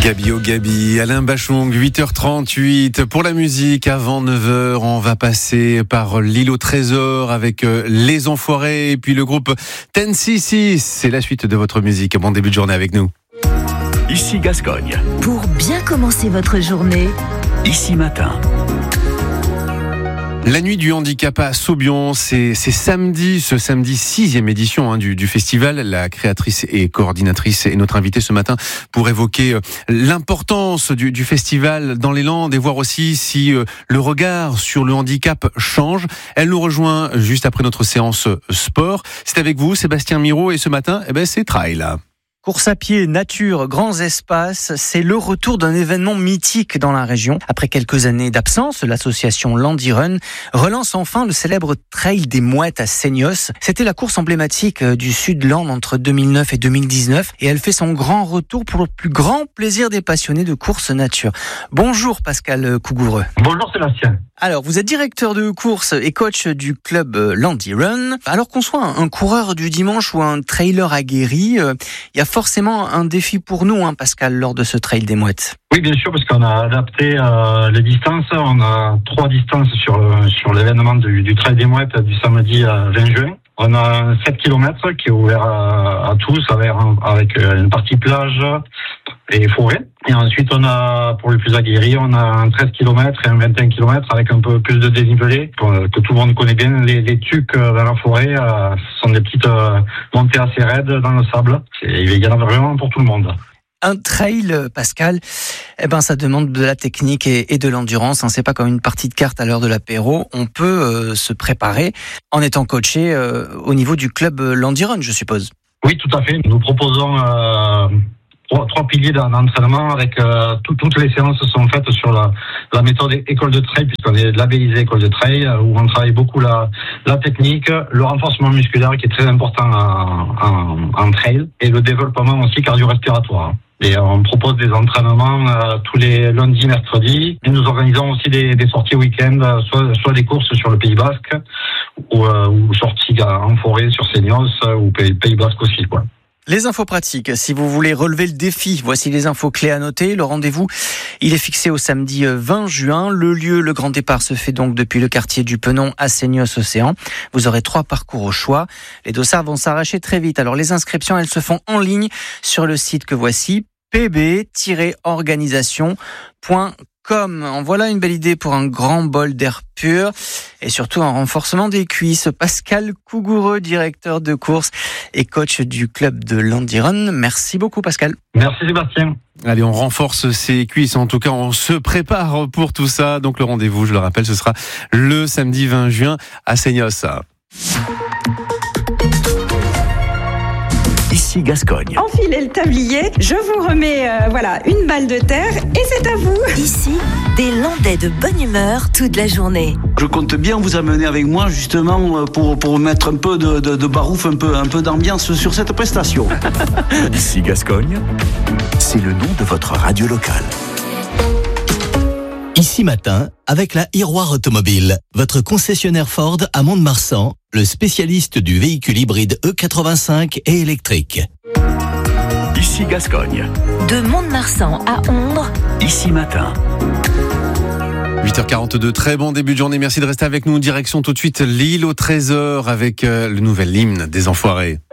Gabi au Gabi, Alain Bachung, 8h38. Pour la musique, avant 9h, on va passer par l'île au trésor avec Les Enfoirés et puis le groupe 10cc. C'est la suite de votre musique. Bon début de journée avec nous. Ici Gascogne. Pour bien commencer votre journée. Ici Matin. La nuit du handicap à Saubion, c'est samedi, ce samedi 6e édition du festival. La créatrice et coordinatrice est notre invitée ce matin pour évoquer l'importance du festival dans les Landes et voir aussi si le regard sur le handicap change. Elle nous rejoint juste après notre séance sport. C'est avec vous, Sébastien Miro, et ce matin, c'est trail. Course à pied, nature, grands espaces, c'est le retour d'un événement mythique dans la région. Après quelques années d'absence, l'association Landirun relance enfin le célèbre Trail des Mouettes à Seignos. C'était la course emblématique du Sud-Land entre 2009 et 2019 et elle fait son grand retour pour le plus grand plaisir des passionnés de course nature. Bonjour Pascal Cougoureux. Bonjour Sébastien. Alors, vous êtes directeur de course et coach du club Landirun. Alors qu'on soit un coureur du dimanche ou un trailer aguerri, il y a forcément un défi pour nous, Pascal, lors de ce Trail des Mouettes. Oui, bien sûr, parce qu'on a adapté les distances. On a 3 distances sur l'événement du Trail des Mouettes du samedi 20 juin. On a 7 km qui est ouvert à tous avec une partie plage et forêt. Et ensuite, on a, pour les plus aguerris, on a un 13 km et un 21 km avec un peu plus de dénivelé, que tout le monde connaît bien. Les tucs dans la forêt, ce sont des petites montées assez raides dans le sable. Il y en a vraiment pour tout le monde. Un trail, Pascal, ça demande de la technique et de l'endurance. C'est pas comme une partie de cartes à l'heure de l'apéro. On peut se préparer en étant coaché au niveau du club Landirun, je suppose. Oui, tout à fait. Nous proposons trois piliers d'entraînement avec toutes les séances sont faites sur la méthode école de trail, puisqu'on est labellisé école de trail, où on travaille beaucoup la technique, le renforcement musculaire qui est très important en trail, et le développement aussi cardio-respiratoire. Et on propose des entraînements tous les lundis, mercredis. Et nous organisons aussi des sorties week-end, soit des courses sur le Pays Basque, ou sorties en forêt sur Seignos, ou Pays Basque aussi, quoi. Les infos pratiques, si vous voulez relever le défi, voici les infos clés à noter. Le rendez-vous, il est fixé au samedi 20 juin. Le lieu, le grand départ se fait donc depuis le quartier du Penon à Seignos-Océan. Vous aurez 3 parcours au choix. Les dossards vont s'arracher très vite. Alors les inscriptions, elles se font en ligne sur le site que voici, pb-organisation.com. En voilà une belle idée pour un grand bol d'air pur et surtout un renforcement des cuisses. Pascal Cougoureux, directeur de course et coach du club de Landirun. Merci beaucoup Pascal. Merci Sébastien. Allez, on renforce ses cuisses. En tout cas, on se prépare pour tout ça. Donc le rendez-vous, je le rappelle, ce sera le samedi 20 juin à Seignos. Ici Gascogne. Enfilez le tablier, je vous remets une balle de terre et c'est à vous. Ici, des Landais de bonne humeur toute la journée. Je compte bien vous amener avec moi justement pour mettre un peu de barouf, un peu d'ambiance sur cette prestation. Ici Gascogne, c'est le nom de votre radio locale. Ici Matin, avec la Iroir Automobile, votre concessionnaire Ford à Mont-de-Marsan, le spécialiste du véhicule hybride E85 et électrique. Ici Gascogne. De Mont-de-Marsan à Ondres. Ici Matin. 8h42, très bon début de journée. Merci de rester avec nous. Direction tout de suite l'île au trésor avec le nouvel hymne des Enfoirés.